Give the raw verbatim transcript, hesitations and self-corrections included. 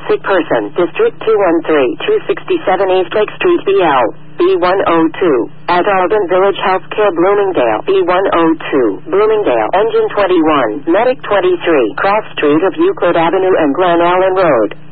sick person. District two one three, two sixty-seven East Lake Street, B L. B one oh two. At Alban Village Healthcare, Bloomingdale. B one oh two. Bloomingdale. Engine twenty-one. Medic twenty-three. Cross Street of Euclid Avenue and Glen Allen Road.